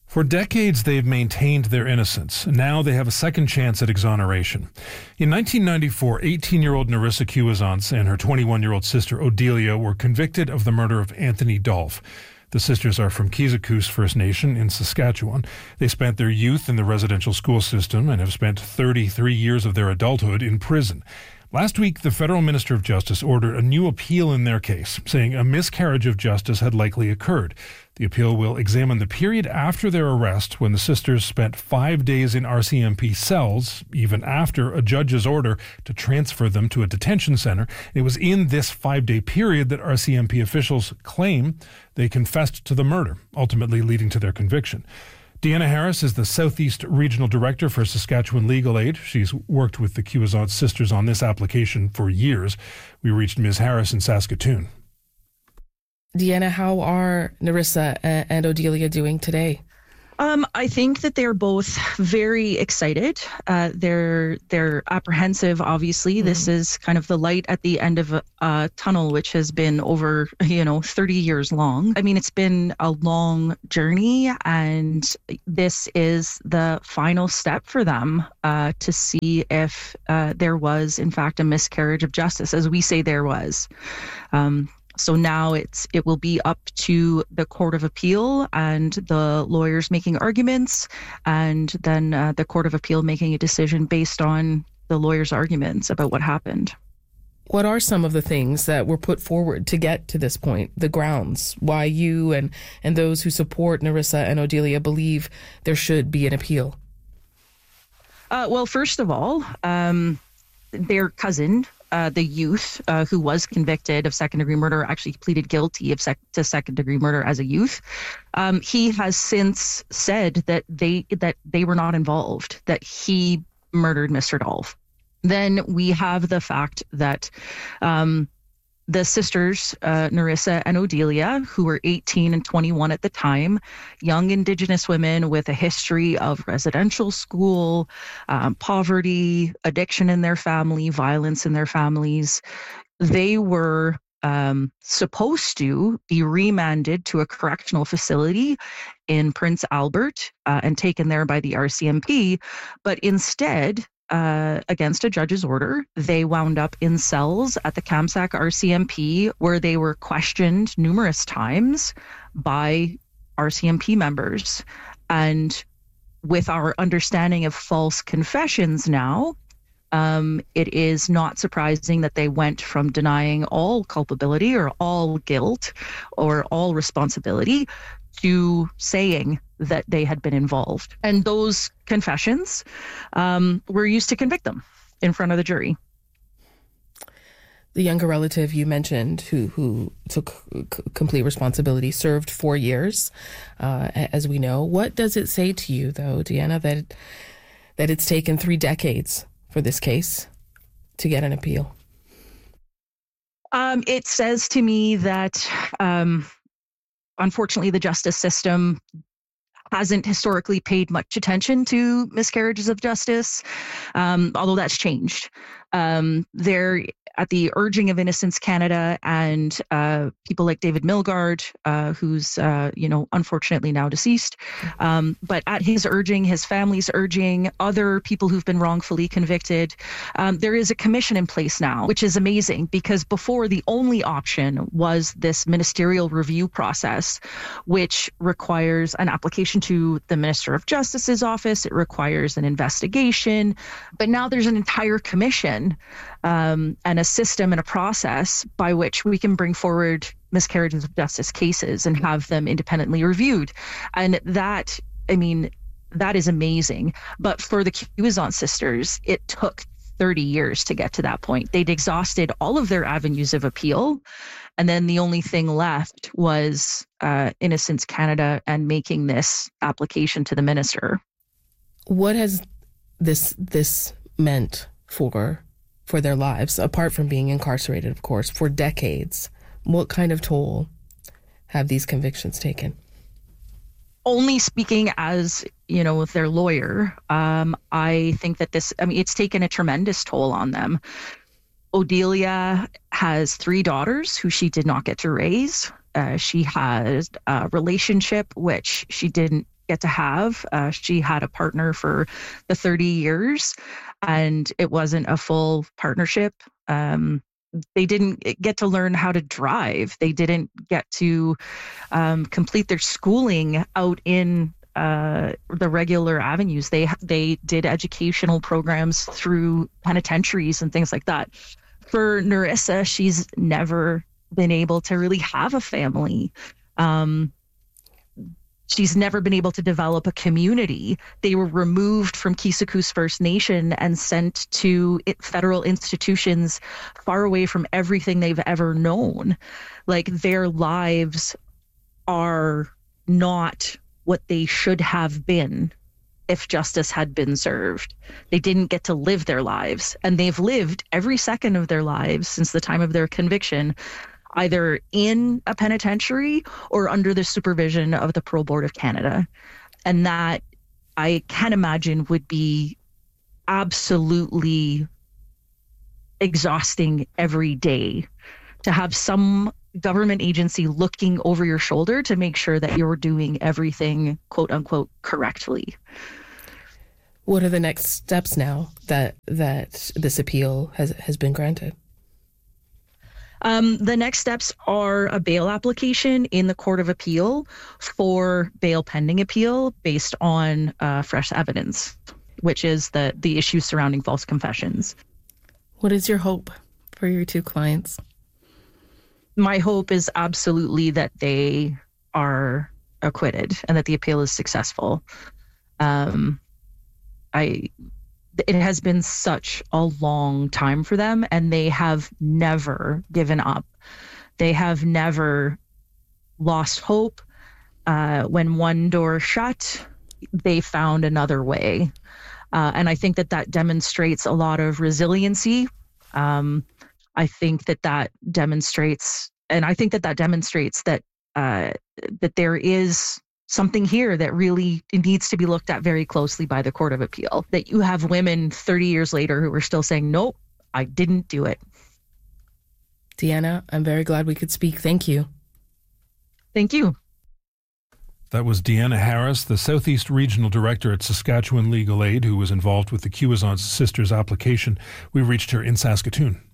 For decades, they've maintained their innocence. Now they have a second chance at exoneration. In 1994, 18-year-old Nerissa Cuisance and her 21-year-old sister Odelia were convicted of the murder of Anthony Dolph. The sisters are from Kizakus First Nation in Saskatchewan. They spent their youth in the residential school system and have spent 33 years of their adulthood in prison. Last week, the federal minister of justice ordered a new appeal in their case, saying a miscarriage of justice had likely occurred. The appeal will examine the period after their arrest when the sisters spent 5 days in RCMP cells, even after a judge's order to transfer them to a detention center. It was in this 5-day period that RCMP officials claim they confessed to the murder, ultimately leading to their conviction. Deanna Harris is the Southeast Regional Director for Saskatchewan Legal Aid. She's worked with the Cuisance sisters on this application for years. We reached Ms. Harris in Saskatoon. Deanna, how are Nerissa and Odelia doing today? I think that they're both very excited. They're apprehensive, obviously. Mm-hmm. This is kind of the light at the end of a tunnel, which has been over, 30 years long. I mean, it's been a long journey, and this is the final step for them to see if there was, in fact, a miscarriage of justice, as we say there was. So now it will be up to the Court of Appeal and the lawyers making arguments, and then the Court of Appeal making a decision based on the lawyers' arguments about what happened. What are some of the things that were put forward to get to this point, the grounds, why you and those who support Nerissa and Odelia believe there should be an appeal? Well, first of all, their cousin, the youth who was convicted of second-degree murder, actually pleaded guilty to second-degree murder as a youth. He has since said that they were not involved, that he murdered Mr. Dolph. Then we have the fact that the sisters, Nerissa and Odelia, who were 18 and 21 at the time, young Indigenous women with a history of residential school, poverty, addiction in their family, violence in their families, they were supposed to be remanded to a correctional facility in Prince Albert and taken there by the RCMP, but instead, against a judge's order, they wound up in cells at the Kamsack RCMP, where they were questioned numerous times by RCMP members. And with our understanding of false confessions now, it is not surprising that they went from denying all culpability or all guilt or all responsibility to saying that they had been involved. And those confessions were used to convict them in front of the jury. The younger relative you mentioned who took complete responsibility served 4 years, as we know. What does it say to you, though, Deanna, that it's taken 3 decades for this case to get an appeal? It says to me that unfortunately, the justice system hasn't historically paid much attention to miscarriages of justice, although that's changed. They're at the urging of Innocence Canada and people like David Milgaard, who's unfortunately now deceased, but at his urging, his family's urging, other people who've been wrongfully convicted, there is a commission in place now, which is amazing, because before the only option was this ministerial review process, which requires an application to the Minister of Justice's office. It requires an investigation, but now there's an entire commission and a system and a process by which we can bring forward miscarriages of justice cases and have them independently reviewed. And that is amazing. But for the Cuisance sisters, it took 30 years to get to that point. They'd exhausted all of their avenues of appeal. And then the only thing left was Innocence Canada and making this application to the minister. What has this meant for their lives, apart from being incarcerated, of course, for decades? What kind of toll have these convictions taken? Only speaking as, their lawyer, I think that it's taken a tremendous toll on them. Odelia has 3 daughters who she did not get to raise. She has a relationship which she didn't get to have. She had a partner for the 30 years, and it wasn't a full partnership. They didn't get to learn how to drive. They didn't get to complete their schooling out in the regular avenues. They did educational programs through penitentiaries and things like that. For Narissa, she's never been able to really have a family. She's never been able to develop a community. They were removed from Kisakous First Nation and sent to federal institutions far away from everything they've ever known. Like, their lives are not what they should have been if justice had been served. They didn't get to live their lives, and they've lived every second of their lives since the time of their conviction either in a penitentiary or under the supervision of the Parole Board of Canada. And that, I can imagine, would be absolutely exhausting every day, to have some government agency looking over your shoulder to make sure that you're doing everything, quote unquote, correctly. What are the next steps now that this appeal has been granted? The next steps are a bail application in the Court of Appeal for bail pending appeal based on fresh evidence, which is the issues surrounding false confessions. What is your hope for your two clients? My hope is absolutely that they are acquitted and that the appeal is successful. It has been such a long time for them, and they have never given up. They have never lost hope. When one door shut, they found another way. And I think that demonstrates a lot of resiliency. I think that demonstrates that there is something here that really needs to be looked at very closely by the Court of Appeal. That you have women 30 years later who are still saying, nope, I didn't do it. Deanna, I'm very glad we could speak. Thank you. Thank you. That was Deanna Harris, the Southeast Regional Director at Saskatchewan Legal Aid, who was involved with the Cuazon sisters' application. We reached her in Saskatoon.